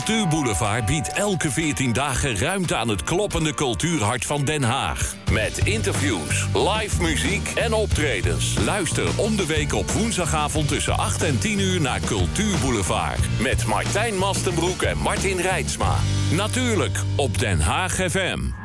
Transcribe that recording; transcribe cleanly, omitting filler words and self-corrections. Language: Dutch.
Cultuurboulevard biedt elke 14 dagen ruimte aan het kloppende cultuurhart van Den Haag. Met interviews, live muziek en optredens. Luister om de week op woensdagavond tussen 8 en 10 uur naar Cultuurboulevard. Met Martijn Mastenbroek en Martin Reitsma. Natuurlijk op Den Haag FM.